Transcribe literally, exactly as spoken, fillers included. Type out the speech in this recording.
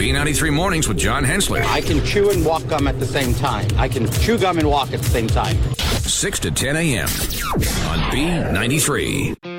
B ninety-three Mornings with John Hensler. I can chew and walk gum at the same time. I can chew gum and walk at the same time. six to ten a.m. on B ninety-three.